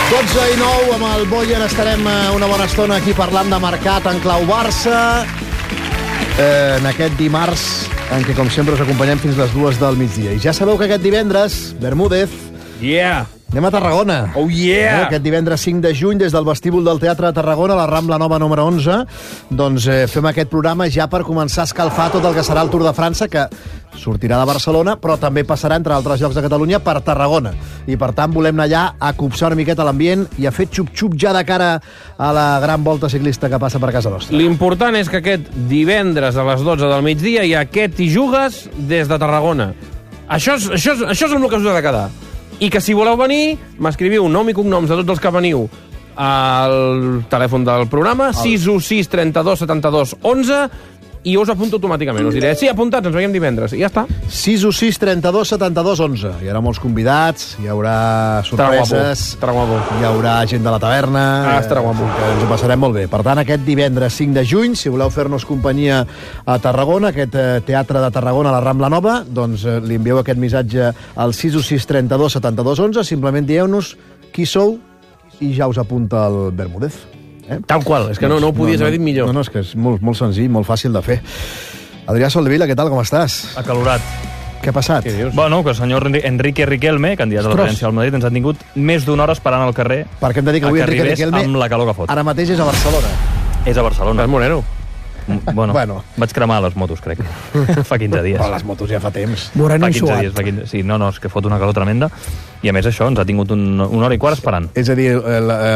12:09, amb el Boyer estarem una bona estona aquí parlant de mercat en clau Barça. En aquest dimarts, en què, com sempre, us acompanyem fins les 2 del migdia. I ja sabeu que aquest divendres, Bermúdez, anem a Tarragona. Oh, yeah! Aquest divendres 5 de juny, des del vestíbul del Teatre de Tarragona, a la Rambla Nova número 11, doncs fem aquest programa ja per començar a escalfar tot el que serà el Tour de França, que sortirà de Barcelona, però també passarà, entre altres llocs de Catalunya, per Tarragona. I, per tant, volem anar allà a copsar una miqueta l'ambient i a fer xup-xup ja de cara a la gran volta ciclista que passa per casa nostra. L'important és que aquest divendres a les 12 del migdia hi ha aquest i jugues des de Tarragona. Això és amb el que us ha de quedar. I que si voleu venir, m'escriviu nom i cognoms de tots els que veniu al telèfon del programa, 616 32 72 11, i us apunto automàticament. Us diré, sí, apuntats, ens veiem divendres, i ja està. 616 32 72 11. Hi haurà molts convidats, hi haurà sorpreses, estarà guapo. Hi haurà gent de la taverna, estarà guapo. Que ens ho passarem molt bé. Per tant, aquest divendres 5 de juny, si voleu fer-nos companyia a Tarragona, aquest teatre de Tarragona a la Rambla Nova, doncs li envieu aquest missatge al 616 32 72 11, simplement dieu-nos qui sou i ja us apunta el Bermúdez. Tal qual, és que no ho podies haver dit millor. No, és que és molt, molt senzill, molt fàcil de fer. Adrià Soldevila, què tal, com estàs? Acalorat. Què ha passat? Què dius? Bueno, que el senyor Enrique Riquelme, candidat a la presidència del Madrid, ens ha tingut més d'una hora esperant al carrer perquè hem de dir que avui Enrique Riquelme amb la calor que fot. Ara mateix és a Barcelona. És a Barcelona. Vas moreno. Bueno, vaig cremar les motos, crec. Fa 15 dies. Però les motos ja fa temps. Moreno Fa i 15 suat. dies. Sí, no, és que fot una calor tremenda. I a més això, ens ha tingut una hora i quart esperant. És a dir,